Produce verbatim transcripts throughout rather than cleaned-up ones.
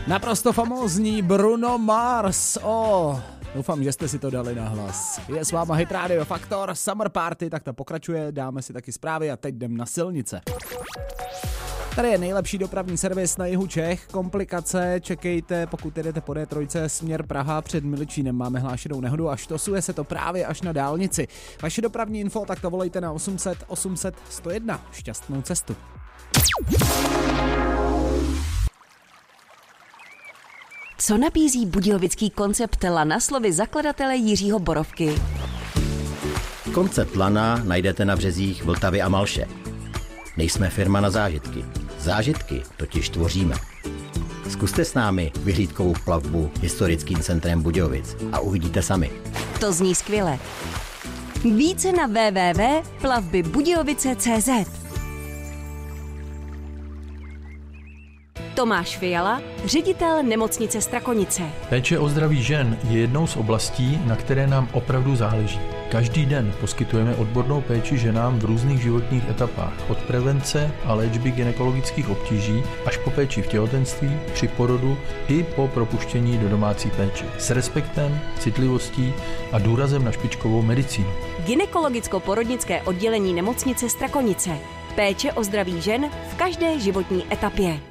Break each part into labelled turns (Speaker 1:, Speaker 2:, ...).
Speaker 1: Naprosto famózní Bruno Mars. Oh, doufám, že jste si to dali na hlas. Je s váma Hit Radio Faktor, Summer Party, tak to pokračuje, dáme si taky zprávy a teď jdem na silnice. Tady je nejlepší dopravní servis na jihu Čech. Komplikace, čekejte, pokud jedete po D tři směr Praha před Miličínem. Máme hlášenou nehodu a štosuje se to právě až na dálnici. Vaše dopravní info, tak to volejte na osm set osm set sto jedna. Šťastnou cestu.
Speaker 2: Co nabízí budějovický koncept Lana slovy zakladatele Jiřího Borovky?
Speaker 3: Koncept Lana najdete na březích Vltavy a Malše. Nejsme firma na zážitky. Zážitky totiž tvoříme. Zkuste s námi vyhlídkovou plavbu historickým centrem Budějovic a uvidíte sami.
Speaker 2: To zní skvěle. Více na w w w tečka plavby budějovice tečka cé zet. Tomáš Fiala, ředitel nemocnice Strakonice.
Speaker 4: Péče o zdraví žen je jednou z oblastí, na které nám opravdu záleží. Každý den poskytujeme odbornou péči ženám v různých životních etapách, od prevence a léčby gynekologických obtíží až po péči v těhotenství, při porodu i po propuštění do domácí péče. S respektem, citlivostí a důrazem na špičkovou medicínu.
Speaker 2: Gynekologicko-porodnické oddělení nemocnice Strakonice. Péče o zdraví žen v každé životní etapě.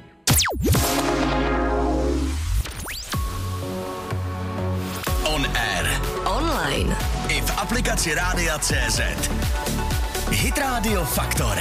Speaker 5: On air.
Speaker 2: Online.
Speaker 5: I v aplikaci Rádia tečka cé zet. Hit Radio Faktor.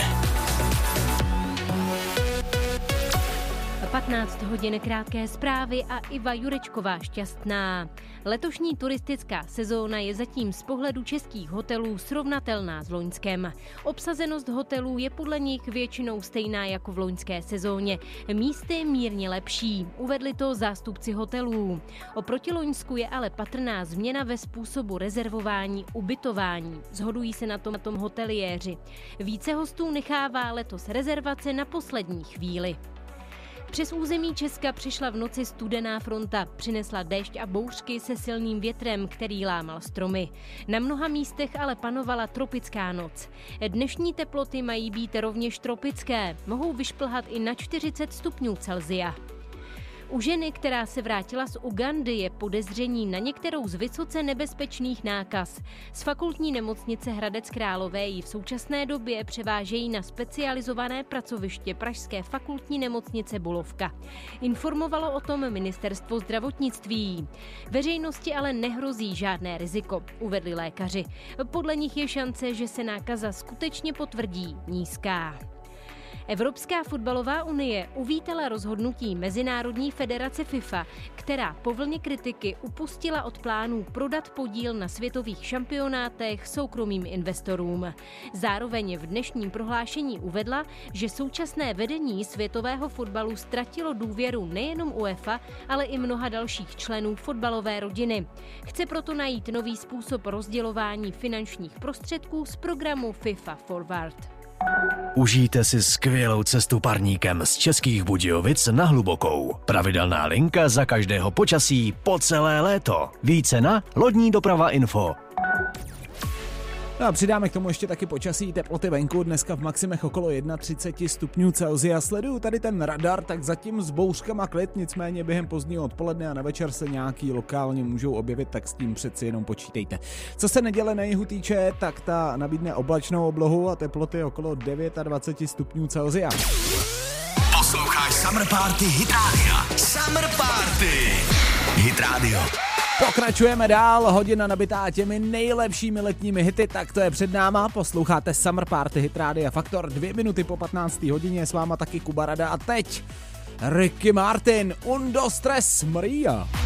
Speaker 6: patnáct hodin krátké zprávy a Iva Jurečková šťastná. Letošní turistická sezóna je zatím z pohledu českých hotelů srovnatelná s loňskem. Obsazenost hotelů je podle nich většinou stejná jako v loňské sezóně. Místy mírně lepší, uvedli to zástupci hotelů. Oproti loňsku je ale patrná změna ve způsobu rezervování ubytování. Shodují se na tom, na tom hoteliéři. Více hostů nechává letos rezervace na poslední chvíli. Přes území Česka přišla v noci studená fronta, přinesla déšť a bouřky se silným větrem, který lámal stromy. Na mnoha místech ale panovala tropická noc. Dnešní teploty mají být rovněž tropické, mohou vyšplhat i na čtyřicet stupňů Celsia. U ženy, která se vrátila z Ugandy, je podezření na některou z vysoce nebezpečných nákaz. Z fakultní nemocnice Hradec Králové ji v současné době převážejí na specializované pracoviště pražské fakultní nemocnice Bulovka. Informovalo o tom ministerstvo zdravotnictví. Veřejnosti ale nehrozí žádné riziko, uvedli lékaři. Podle nich je šance, že se nákaza skutečně potvrdí, nízká. Evropská fotbalová unie uvítala rozhodnutí Mezinárodní federace FIFA, která po vlně kritiky upustila od plánů prodat podíl na světových šampionátech soukromým investorům. Zároveň v dnešním prohlášení uvedla, že současné vedení světového fotbalu ztratilo důvěru nejenom UEFA, ale i mnoha dalších členů fotbalové rodiny. Chce proto najít nový způsob rozdělování finančních prostředků z programu FIFA Forward.
Speaker 5: Užijte si skvělou cestu parníkem z Českých Budějovic na Hlubokou. Pravidelná linka za každého počasí po celé léto. Více na lodní doprava info.
Speaker 1: No a přidáme k tomu ještě taky počasí, teploty venku, dneska v maximech okolo třicet jedna stupňů Celsia. Sleduju tady ten radar, tak zatím s bouřkama klid, nicméně během pozdního odpoledne a na večer se nějaký lokálně můžou objevit, tak s tím přeci jenom počítejte. Co se neděle na jihu týče, tak ta nabídne oblačnou oblohu a teploty okolo dvacet devět stupňů Celsia.
Speaker 5: Posloucháš Summer Party Hit Radio. Summer Party Hit Radio.
Speaker 1: Pokračujeme dál, hodina nabitá těmi nejlepšími letními hity, tak to je před náma, posloucháte Summer Party Hit Radio Faktor, dvě minuty po patnácté hodině, s váma taky Kuba Rada a teď Ricky Martin, Undo Stress Maria.